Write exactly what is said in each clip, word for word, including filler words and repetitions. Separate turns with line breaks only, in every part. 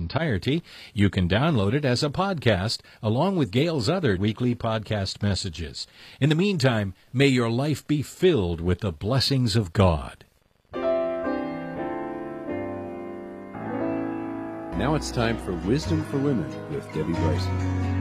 entirety, you can download it as a podcast along with Gail's other weekly podcast messages. In the meantime, may your life be filled with the blessings of God.
Now it's time for Wisdom for Women with Debbie Bryson.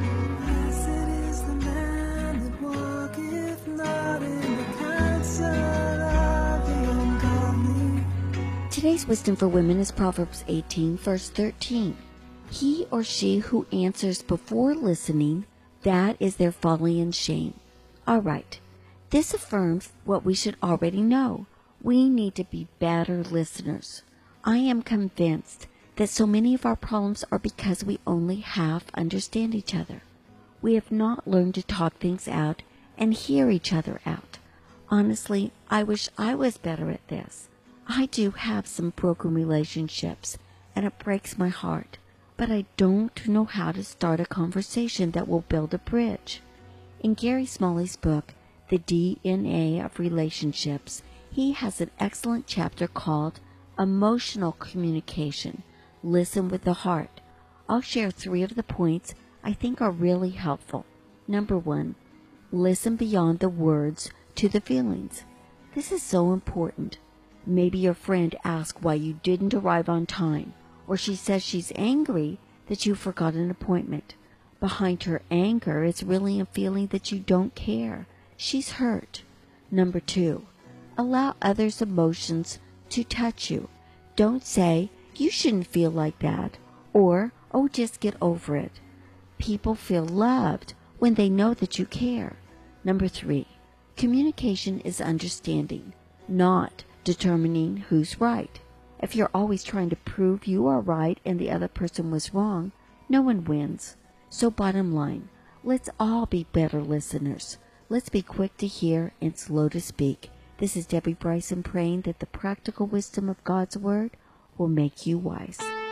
Today's Wisdom for Women is Proverbs eighteen, verse thirteen. He or she who answers before listening, that is their folly and shame. All right, this affirms what we should already know. We need to be better listeners. I am convinced that so many of our problems are because we only half understand each other. We have not learned to talk things out and hear each other out. Honestly, I wish I was better at this. I do have some broken relationships, and it breaks my heart, but I don't know how to start a conversation that will build a bridge. In Gary Smalley's book, The D N A of Relationships, he has an excellent chapter called Emotional Communication. Listen with the heart. I'll share three of the points I think are really helpful. Number one, listen beyond the words to the feelings. This is so important. Maybe your friend asks why you didn't arrive on time, or she says she's angry that you forgot an appointment. Behind her anger is really a feeling that you don't care. She's hurt. Number two, allow others' emotions to touch you. Don't say, you shouldn't feel like that, or, oh, just get over it. People feel loved when they know that you care. Number three, communication is understanding, not determining who's right. If you're always trying to prove you are right and the other person was wrong, no one wins. So bottom line, let's all be better listeners. Let's be quick to hear and slow to speak. This is Debbie Bryson praying that the practical wisdom of God's Word will make you wise.